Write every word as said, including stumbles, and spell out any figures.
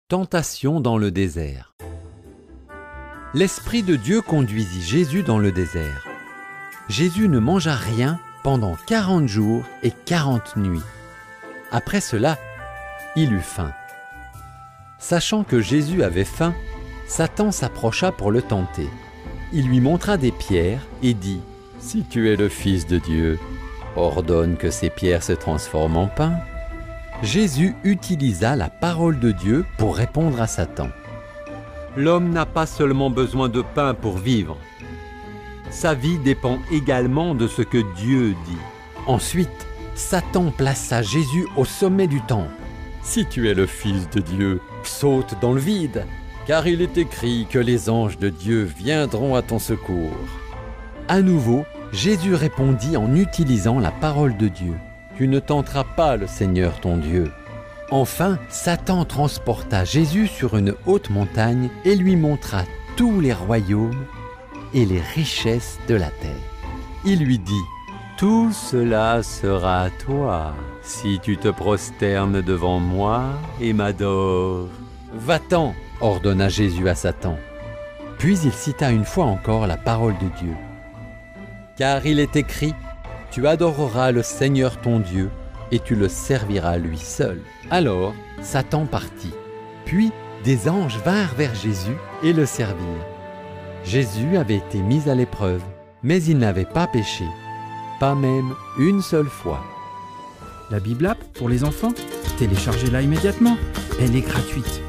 Tentation dans le désert. L'Esprit de Dieu conduisit Jésus dans le désert. Jésus ne mangea rien pendant quarante jours et quarante nuits. Après cela, il eut faim. Sachant que Jésus avait faim, Satan s'approcha pour le tenter. Il lui montra des pierres et dit : « Si tu es le Fils de Dieu, ordonne que ces pierres se transforment en pain. » Jésus utilisa la parole de Dieu pour répondre à Satan. L'homme n'a pas seulement besoin de pain pour vivre. Sa vie dépend également de ce que Dieu dit. Ensuite, Satan plaça Jésus au sommet du temple. « Si tu es le Fils de Dieu, saute dans le vide, car il est écrit que les anges de Dieu viendront à ton secours. » À nouveau, Jésus répondit en utilisant la parole de Dieu. « Tu ne tenteras pas le Seigneur ton Dieu. » Enfin, Satan transporta Jésus sur une haute montagne et lui montra tous les royaumes et les richesses de la terre. Il lui dit : « Tout cela sera à toi si tu te prosternes devant moi et m'adores. »« Va-t'en » ordonna Jésus à Satan. Puis il cita une fois encore la parole de Dieu. « Car il est écrit : tu adoreras le Seigneur ton Dieu et tu le serviras lui seul. » Alors Satan partit. Puis des anges vinrent vers Jésus et le servirent. Jésus avait été mis à l'épreuve, mais il n'avait pas péché, pas même une seule fois. La Bible App pour les enfants, téléchargez-la immédiatement. Elle est gratuite.